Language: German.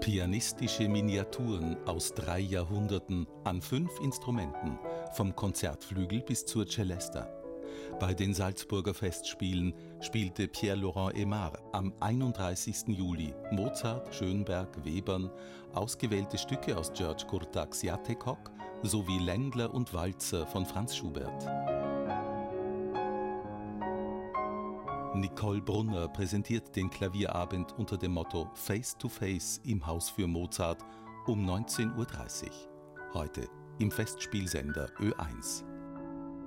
Pianistische Miniaturen aus 3 Jahrhunderten an 5 Instrumenten, vom Konzertflügel bis zur Celesta. Bei den Salzburger Festspielen spielte Pierre-Laurent Aimard am 31. Juli Mozart, Schönberg, Webern, ausgewählte Stücke aus György Kurtágs Játékok sowie Ländler und Walzer von Franz Schubert. Nicole Brunner präsentiert den Klavierabend unter dem Motto Face to Face im Haus für Mozart um 19:30 Uhr. Heute im Festspielsender Ö1.